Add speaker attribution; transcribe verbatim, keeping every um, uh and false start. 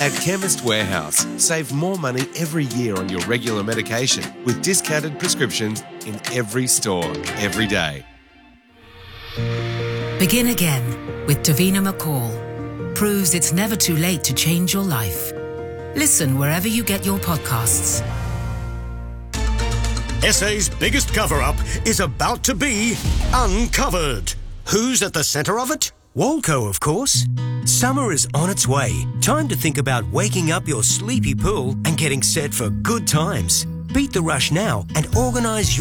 Speaker 1: At Chemist Warehouse, save more money every year on your regular medication with discounted prescriptions in every store, every day.
Speaker 2: Begin again with Davina McCall. Proves it's never too late to change your life. Listen wherever you get your podcasts.
Speaker 3: S A's biggest cover-up is about to be uncovered. Who's at the centre of it?
Speaker 4: Walco, of course. Summer is on its way. Time to think about waking up your sleepy pool and getting set for good times. Beat the rush now and organise your